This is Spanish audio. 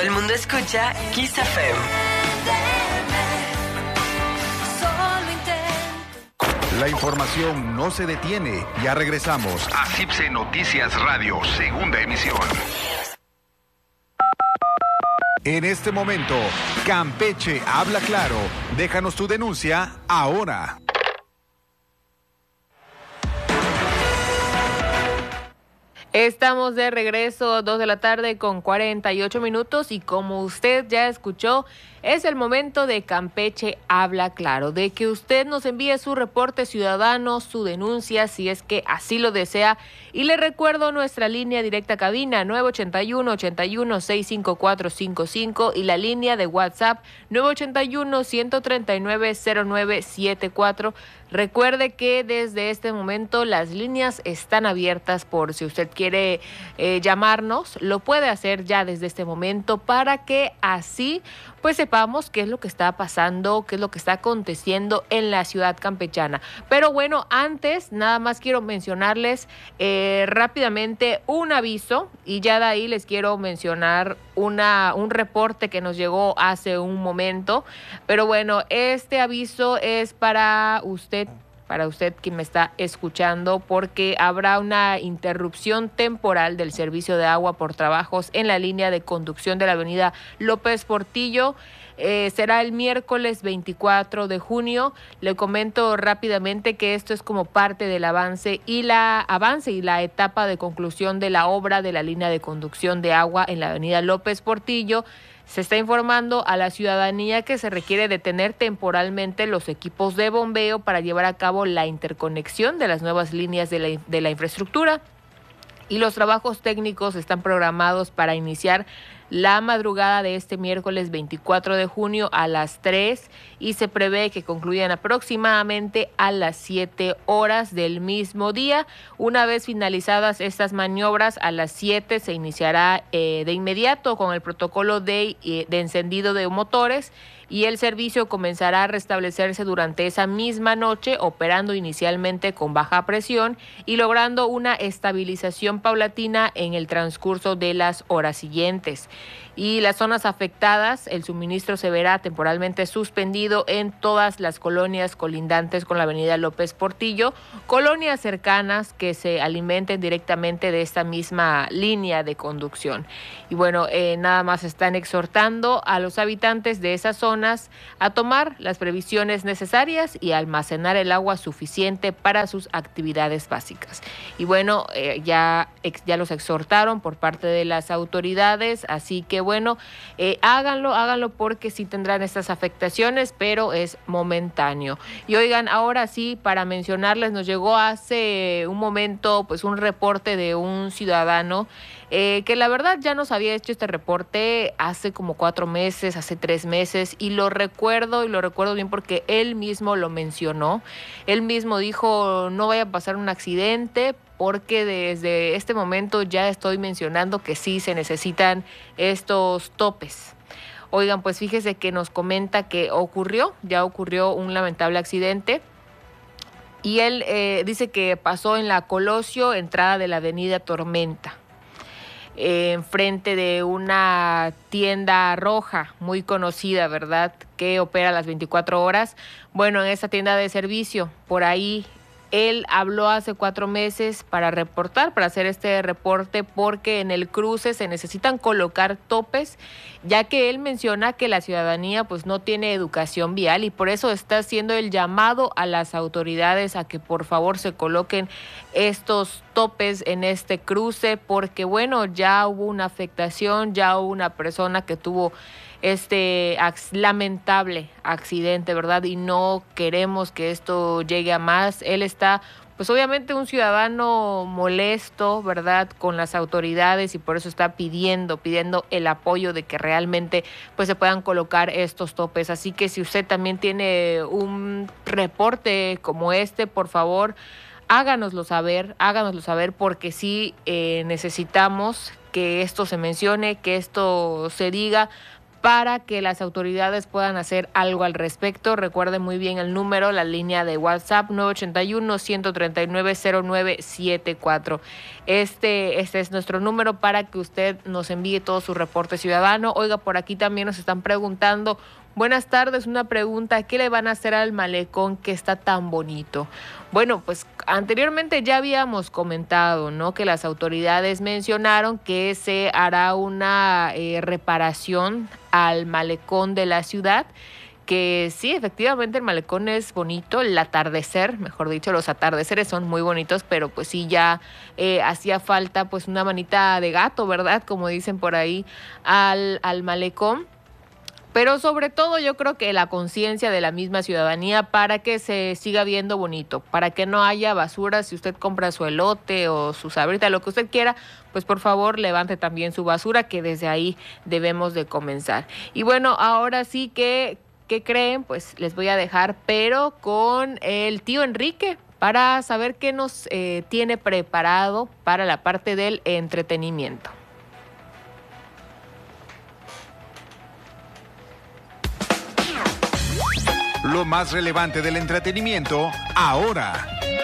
el mundo escucha Kiss FM. La información no se detiene. Ya regresamos a CIPSE Noticias Radio, segunda emisión. En este momento, Campeche habla claro. Déjanos tu denuncia ahora. Estamos de regreso, 2 de la tarde con 48 minutos y como usted ya escuchó, es el momento de Campeche habla claro, de que usted nos envíe su reporte ciudadano, su denuncia, si es que así lo desea. Y le recuerdo nuestra línea directa cabina 981-81-65455 y la línea de WhatsApp 981-139-0974. Recuerde que desde este momento las líneas están abiertas por si usted quiere llamarnos, lo puede hacer ya desde este momento para que así pues sepamos qué es lo que está pasando, qué es lo que está aconteciendo en la ciudad campechana. Pero bueno, antes nada más quiero mencionarles rápidamente un aviso y ya de ahí les quiero mencionar un reporte que nos llegó hace un momento. Pero bueno, este aviso es para usted quien me está escuchando, porque habrá una interrupción temporal del servicio de agua por trabajos en la línea de conducción de la avenida López Portillo. Será el miércoles 24 de junio. Le comento rápidamente que esto es como parte del avance y la etapa de conclusión de la obra de la línea de conducción de agua en la avenida López Portillo. Se está informando a la ciudadanía que se requiere detener temporalmente los equipos de bombeo para llevar a cabo la interconexión de las nuevas líneas de la infraestructura, y los trabajos técnicos están programados para iniciar la madrugada de este miércoles 24 de junio a las 3 y se prevé que concluyan aproximadamente a las 7 horas del mismo día. Una vez finalizadas estas maniobras, a las 7 se iniciará de inmediato con el protocolo de encendido de motores y el servicio comenzará a restablecerse durante esa misma noche, operando inicialmente con baja presión y logrando una estabilización paulatina en el transcurso de las horas siguientes. Y las zonas afectadas, el suministro se verá temporalmente suspendido en todas las colonias colindantes con la avenida López Portillo, colonias cercanas que se alimenten directamente de esta misma línea de conducción. Y bueno, nada más están exhortando a los habitantes de esas zonas a tomar las previsiones necesarias y almacenar el agua suficiente para sus actividades básicas. Y bueno, ya los exhortaron por parte de las autoridades, así que bueno, háganlo porque sí tendrán estas afectaciones, pero es momentáneo. Y oigan, ahora sí, para mencionarles, nos llegó hace un momento pues un reporte de un ciudadano que la verdad ya nos había hecho este reporte hace como 4 meses, hace 3 meses, y lo recuerdo bien porque él mismo lo mencionó. Él mismo dijo, no vaya a pasar un accidente, porque desde este momento ya estoy mencionando que sí se necesitan estos topes. Oigan, pues fíjese que nos comenta que ya ocurrió un lamentable accidente. Y él dice que pasó en la Colosio, entrada de la avenida Tormenta, enfrente de una tienda roja muy conocida, ¿verdad?, que opera las 24 horas. Bueno, en esa tienda de servicio, por ahí él habló hace 4 meses para hacer este reporte, porque en el cruce se necesitan colocar topes, ya que él menciona que la ciudadanía pues no tiene educación vial y por eso está haciendo el llamado a las autoridades a que por favor se coloquen estos topes en este cruce, porque bueno, ya hubo una afectación, ya hubo una persona que tuvo este lamentable accidente, ¿verdad? Y no queremos que esto llegue a más. Él está, pues obviamente un ciudadano molesto, ¿verdad?, con las autoridades, y por eso está pidiendo el apoyo de que realmente pues se puedan colocar estos topes. Así que si usted también tiene un reporte como este, por favor, háganoslo saber, porque sí necesitamos que esto se mencione, que esto se diga, para que las autoridades puedan hacer algo al respecto. Recuerden muy bien el número, la línea de WhatsApp 981-139-0974. Este es nuestro número para que usted nos envíe todo su reporte ciudadano. Oiga, por aquí también nos están preguntando, buenas tardes, una pregunta, ¿qué le van a hacer al malecón que está tan bonito? Bueno, pues anteriormente ya habíamos comentado, ¿no?, que las autoridades mencionaron que se hará una reparación al malecón de la ciudad, que sí, efectivamente el malecón es bonito, el atardecer, mejor dicho, los atardeceres son muy bonitos, pero pues sí ya hacía falta pues una manita de gato, ¿verdad?, como dicen por ahí, al malecón. Pero sobre todo yo creo que la conciencia de la misma ciudadanía para que se siga viendo bonito, para que no haya basura. Si usted compra su elote o su sabrita, lo que usted quiera, pues por favor levante también su basura, que desde ahí debemos de comenzar. Y bueno, ahora sí que, ¿qué creen? Pues les voy a dejar, pero con el tío Enrique, para saber qué nos tiene preparado para la parte del entretenimiento. Lo más relevante del entretenimiento ahora.